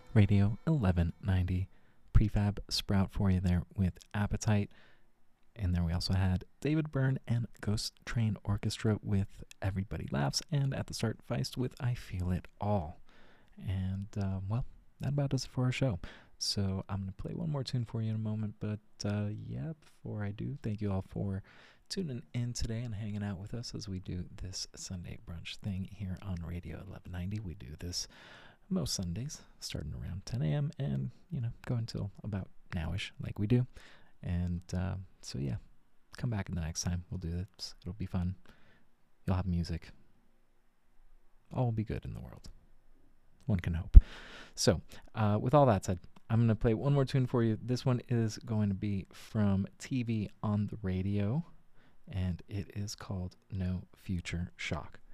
Radio 1190. Prefab Sprout for you there with Appetite. And then we also had David Byrne and Ghost Train Orchestra with Everybody Laughs. And at the start, Feist with I Feel It All. And, well, that about does it for our show. So I'm going to play one more tune for you in a moment. But, yeah, before I do, thank you all for tuning in today and hanging out with us as we do this Sunday brunch thing here on Radio 1190. We do this most Sundays, starting around 10 a.m. and, go until about nowish, like we do. And so, yeah, come back the next time. We'll do this. It'll be fun. You'll have music. All will be good in the world. One can hope. So, with all that said, I'm going to play one more tune for you. This one is going to be from TV on the Radio, and it is called No Future Shock.